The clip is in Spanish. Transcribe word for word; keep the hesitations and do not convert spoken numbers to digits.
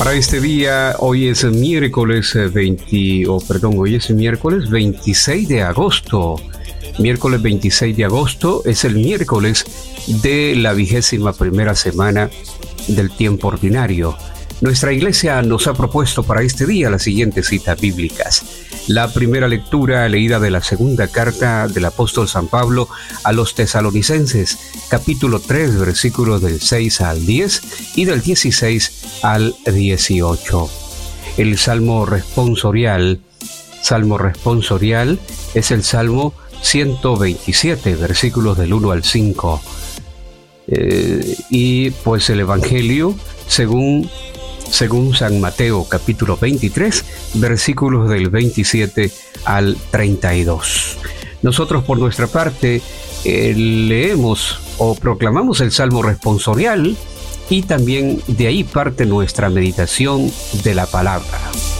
Para este día, hoy es miércoles veinte, o perdón, hoy es miércoles veintiséis de agosto. Miércoles veintiséis de agosto es el miércoles de la vigésima primera semana del tiempo ordinario. Nuestra iglesia nos ha propuesto para este día las siguientes citas bíblicas. La primera lectura leída de la segunda carta del apóstol San Pablo a los tesalonicenses, capítulo tres, versículos del seis al diez y del dieciséis al dieciocho. El salmo responsorial, salmo responsorial es el salmo ciento veintisiete, versículos del uno al cinco. Eh, y pues el evangelio según Según San Mateo, capítulo veintitrés, versículos del veintisiete al treinta y dos. Nosotros, por nuestra parte, eh, leemos o proclamamos el Salmo responsorial y también de ahí parte nuestra meditación de la palabra.